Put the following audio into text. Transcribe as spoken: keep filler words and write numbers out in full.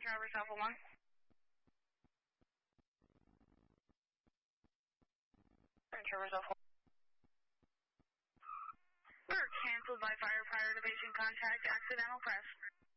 Traverse Alpha one. Traverse Alpha one. We're canceled by fire prior to patient contact, accidental press.